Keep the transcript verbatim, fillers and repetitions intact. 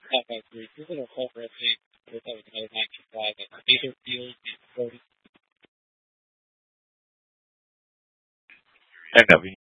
five five three. This is our call for update. That was another nine two five at Acer Field in Florida. N W